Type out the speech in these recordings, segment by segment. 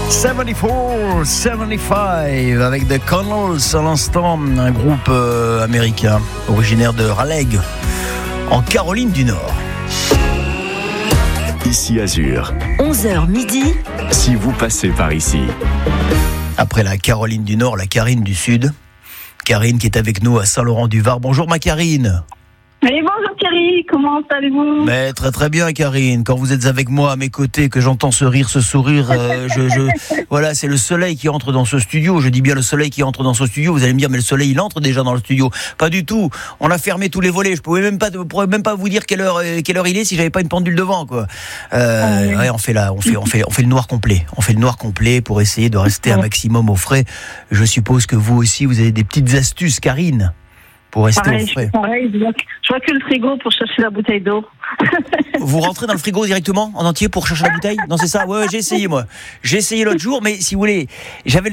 74, 75 avec The Connells à l'instant, un groupe américain originaire de Raleigh en Caroline du Nord. Ici Azur. 11h midi. Si vous passez par ici. Après la Caroline du Nord, la Karine du Sud. Karine qui est avec nous à Saint-Laurent-du-Var. Bonjour ma Karine. Oui, bonjour Thierry, comment allez-vous ? Mais très très bien Karine, quand vous êtes avec moi à mes côtés, que j'entends ce rire, ce sourire, voilà, c'est le soleil qui entre dans ce studio, je dis bien le soleil qui entre dans ce studio, vous allez me dire mais le soleil il entre déjà dans le studio, pas du tout, on a fermé tous les volets, je pourrais même pas vous dire quelle heure il est si j'avais pas une pendule devant quoi. Ouais, on fait le noir complet, pour essayer de rester un maximum au frais. Je suppose que vous aussi vous avez des petites astuces Karine pour rester au frais. Pareil, je vois que le frigo pour chercher la bouteille d'eau. Vous rentrez dans le frigo directement, en entier, pour chercher la bouteille ? Non, c'est ça ? Ouais, j'ai essayé, moi. J'ai essayé l'autre jour, mais si vous voulez, j'avais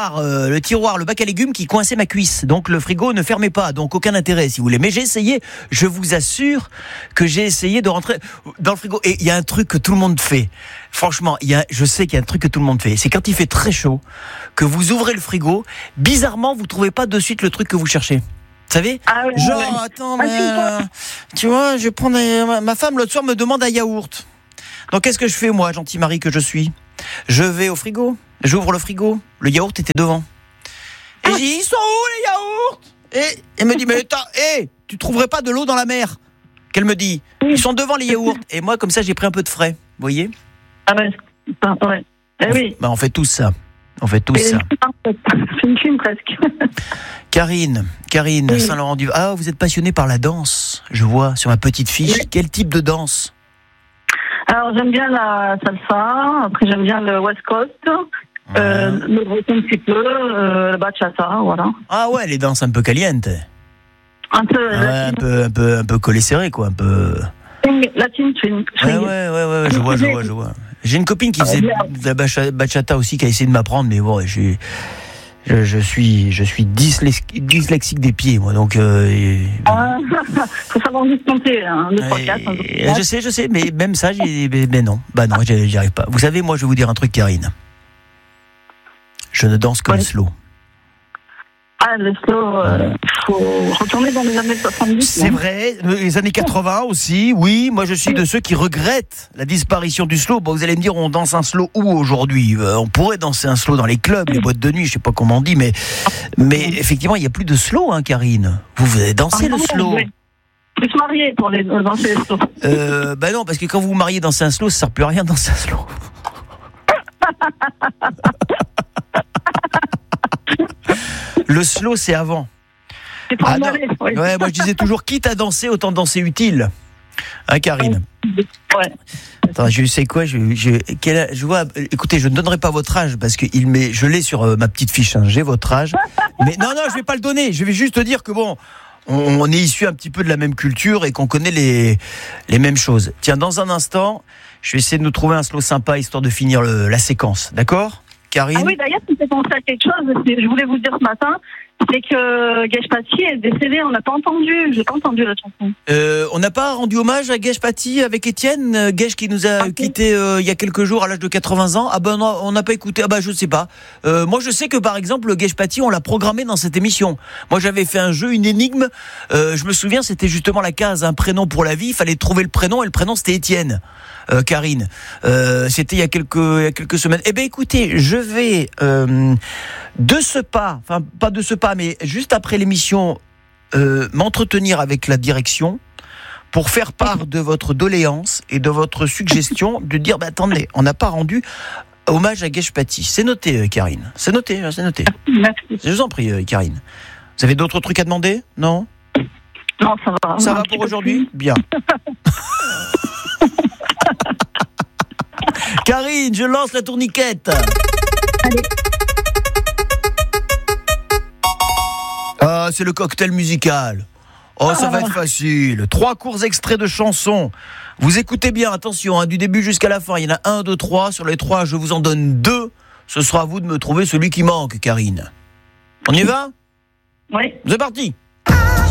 le bac à légumes qui coinçait ma cuisse. Donc, le frigo ne fermait pas. Donc, aucun intérêt, si vous voulez. Mais j'ai essayé, je vous assure que j'ai essayé de rentrer dans le frigo. Et il y a un truc que tout le monde fait. Franchement, je sais qu'il y a un truc que tout le monde fait. C'est quand il fait très chaud, que vous ouvrez le frigo, bizarrement, vous trouvez pas de suite le truc que vous cherchez. Vous savez, genre, attends, mais tu vois, je vais prendre ma femme l'autre soir me demande un yaourt. Donc qu'est-ce que je fais moi, gentil mari que je suis ? Je vais au frigo, j'ouvre le frigo, le yaourt était devant. Et j'ai dit, ils sont où les yaourts ? Et elle me dit, mais tu trouverais pas de l'eau dans la mer ? Qu'elle me dit, ils sont devant les yaourts. Et moi comme ça j'ai pris un peu de frais, vous voyez ? Ah ouais, oui. Bah, on fait tous ça. C'est une film presque. Karine, oui. Saint-Laurent-du-Var. Ah, vous êtes passionnée par la danse, je vois, sur ma petite fiche. Oui. Quel type de danse ? Alors, j'aime bien la salsa, après j'aime bien le West Coast, le breton un petit peu, le bachata, voilà. Ah ouais, les danses un peu calientes. Un peu... un peu collé serré, quoi, un peu... Latine swing. Ouais, je vois. J'ai une copine qui faisait de la bachata aussi, qui a essayé de m'apprendre, mais bon, je suis dyslexique des pieds, moi, donc... faut savoir compter, 2, 3, 4... Je sais, mais même ça, non, j'y arrive pas. Vous savez, moi, je vais vous dire un truc, Karine. Je ne danse que le slow. Ah, le slow, faut retourner dans les années 70. C'est vrai, les années 80 aussi, oui. Moi, je suis de ceux qui regrettent la disparition du slow. Bon, vous allez me dire, on danse un slow où aujourd'hui ? On pourrait danser un slow dans les clubs, les boîtes de nuit, je sais pas comment on dit, mais effectivement, il n'y a plus de slow, hein, Karine. Vous avez dansé le slow ? Plus marié pour danser le slow. Non, parce que quand vous vous mariez danser un slow, ça sert plus à rien de danser un slow. Le slow, c'est avant. C'est pour oui. Ouais, moi je disais toujours, quitte à danser, autant danser utile. Hein, Karine ? Ouais. Attends, je sais quoi, je vois, écoutez, je ne donnerai pas votre âge parce que je l'ai sur ma petite fiche, hein, j'ai votre âge. Mais non, je vais pas le donner. Je vais juste dire que bon, on est issus un petit peu de la même culture et qu'on connaît les mêmes choses. Tiens, dans un instant, je vais essayer de nous trouver un slow sympa histoire de finir la séquence. D'accord ? Karine ? Ah oui, d'ailleurs, ça me fait penser à quelque chose. Je voulais vous dire ce matin, c'est que Gage Paty est décédé. On n'a pas entendu. J'ai pas entendu la chanson. On n'a pas rendu hommage à Gage Paty avec Étienne, Gage qui nous a quittés il y a quelques jours à l'âge de 80 ans. Ah ben non, on n'a pas écouté. Ah ben je sais pas. Moi je sais que par exemple Gage Paty, on l'a programmé dans cette émission. Moi j'avais fait un jeu, une énigme. Je me souviens, c'était justement la case un prénom pour la vie. Il fallait trouver le prénom et le prénom c'était Étienne. Karine, c'était il y a quelques semaines. Eh ben écoutez, je vais pas de ce pas, mais juste après l'émission, m'entretenir avec la direction pour faire part de votre doléance et de votre suggestion de dire, attendez, on n'a pas rendu hommage à Gage Paty. C'est noté, Karine. C'est noté. Merci. Je vous en prie, Karine. Vous avez d'autres trucs à demander ? Non ? Non, ça va. Ça va pour aujourd'hui ? Bien. Karine, je lance la tourniquette. Allez. Ah, c'est le cocktail musical. Oh, ça va être facile. 3 courts extraits de chansons. Vous écoutez bien, attention, du début jusqu'à la fin. Il y en a 1, 2, 3. Sur les 3, je vous en donne 2. Ce sera à vous de me trouver celui qui manque, Karine. On y va ? Oui. C'est parti.